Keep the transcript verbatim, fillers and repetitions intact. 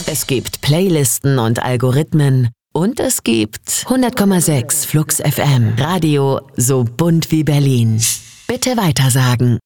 Es gibt Playlisten und Algorithmen. Und es gibt hundert Komma sechs Flux F M. Radio so bunt wie Berlin. Bitte weitersagen.